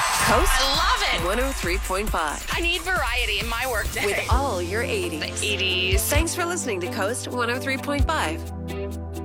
Coast I love it. 103.5. I need variety in my workday. With all your 80s. The 80s. Thanks for listening to Coast 103.5.